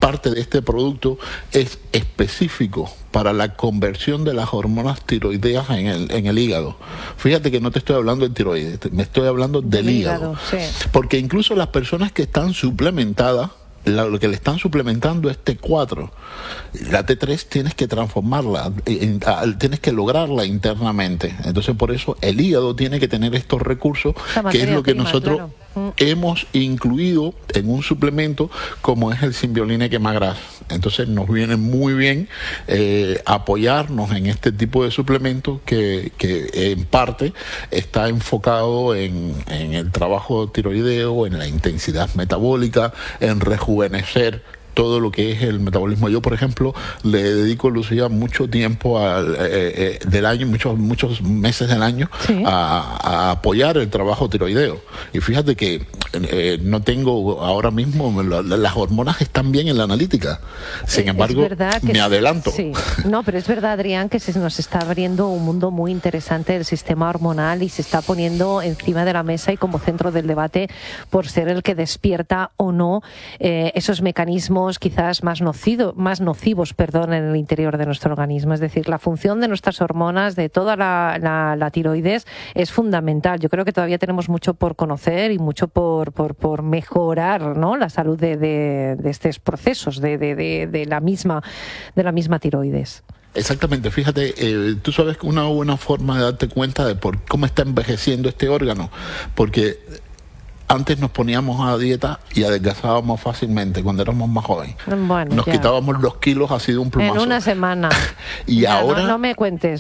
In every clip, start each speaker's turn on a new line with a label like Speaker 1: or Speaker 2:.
Speaker 1: parte de este producto es específico para la conversión de las hormonas tiroideas en el hígado. Fíjate que no te estoy hablando de tiroides, me estoy hablando del hígado.
Speaker 2: Sí.
Speaker 1: Porque incluso las personas que están suplementadas, lo que le están suplementando es T4. La T3 tienes que transformarla, tienes que lograrla internamente. Entonces, por eso el hígado tiene que tener estos recursos, que es lo que nosotros hemos incluido en un suplemento como es el Symbioline Quemagras. Entonces, nos viene muy bien apoyarnos en este tipo de suplementos que en parte está enfocado en el trabajo tiroideo, en la intensidad metabólica, en rejuvenecer todo lo que es el metabolismo. Yo, por ejemplo, le dedico, Lucía, mucho tiempo del año, muchos meses del año,
Speaker 2: sí,
Speaker 1: a apoyar el trabajo tiroideo. Y fíjate que no tengo ahora mismo, las hormonas están bien en la analítica. Sin embargo, me adelanto.
Speaker 2: Sí. No, pero es verdad, Adrián, que se nos está abriendo un mundo muy interesante del sistema hormonal y se está poniendo encima de la mesa y como centro del debate por ser el que despierta o no esos mecanismos quizás más nocivos en el interior de nuestro organismo. Es decir, la función de nuestras hormonas, de toda la tiroides, es fundamental. Yo creo que todavía tenemos mucho por conocer y mucho por mejorar, ¿no?, la salud de estos procesos de la misma tiroides.
Speaker 1: Exactamente, fíjate, tú sabes que una buena forma de darte cuenta de cómo está envejeciendo este órgano, porque antes nos poníamos a dieta y adelgazábamos fácilmente cuando éramos más jóvenes.
Speaker 2: Bueno,
Speaker 1: nos quitábamos los kilos así de un plumazo.
Speaker 2: En una semana.
Speaker 1: Y ya, ahora...
Speaker 2: No me cuentes.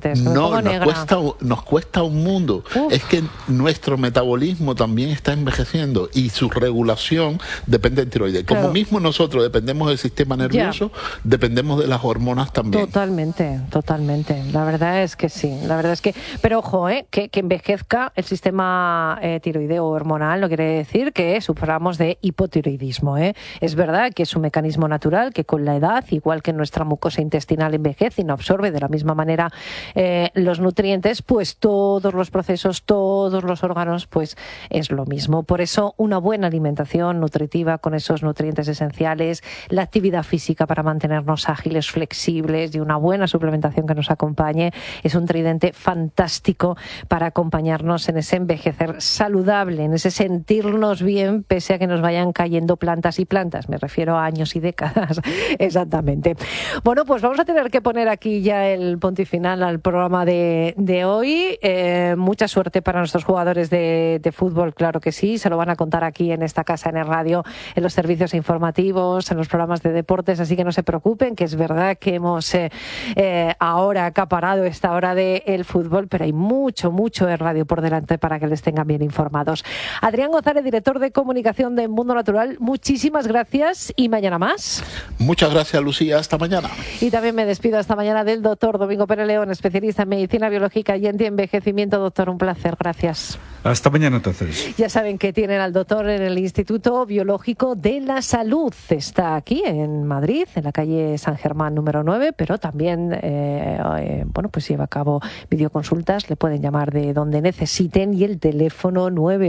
Speaker 1: Nos cuesta un mundo. Uf. Es que nuestro metabolismo también está envejeciendo y su regulación depende del tiroides. Como mismo nosotros dependemos del sistema nervioso, dependemos de las hormonas también.
Speaker 2: Totalmente. La verdad es que sí. Pero ojo, que envejezca el sistema tiroideo hormonal no quiere decir que suframos de hipotiroidismo, Es verdad que es un mecanismo natural que con la edad, igual que nuestra mucosa intestinal envejece y no absorbe de la misma manera los nutrientes, pues todos los procesos, todos los órganos, pues es lo mismo. Por eso una buena alimentación nutritiva con esos nutrientes esenciales, la actividad física para mantenernos ágiles, flexibles y una buena suplementación que nos acompañe es un tridente fantástico para acompañarnos en ese envejecer saludable, en ese sentirnos bien pese a que nos vayan cayendo plantas y plantas. Me refiero a años y décadas, exactamente. Bueno, pues vamos a tener que poner aquí ya el punto y final al programa de hoy. Mucha suerte para nuestros jugadores de fútbol, claro que sí. Se lo van a contar aquí en esta casa, en el radio, en los servicios informativos, en los programas de deportes, así que no se preocupen, que es verdad que hemos ahora acaparado esta hora del fútbol, pero hay mucho de radio por delante para que les tengan bien informados. Adrián González, director de comunicación de Mundo Natural, muchísimas gracias y mañana más.
Speaker 1: Muchas gracias, Lucía, hasta mañana.
Speaker 2: Y también me despido esta mañana del doctor Domingo Pérez León, especialista en medicina biológica y antienvejecimiento. Doctor, un placer, gracias.
Speaker 3: Hasta mañana entonces.
Speaker 2: Ya saben que tienen al doctor en el Instituto Biológico de la Salud. Está aquí en Madrid, en la calle San Germán número 9, pero también pues lleva a cabo videoconsultas. Le pueden llamar de donde necesiten y el teléfono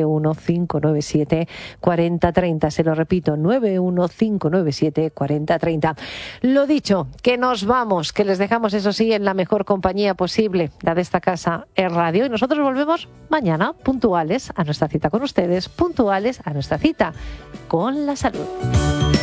Speaker 2: 915974030. Se lo repito, 915974030. Lo dicho, que nos vamos, que les dejamos, eso sí, en la mejor compañía posible, la de esta casa, en radio. Y nosotros volvemos mañana, puntuales a nuestra cita con ustedes, puntuales a nuestra cita con la salud.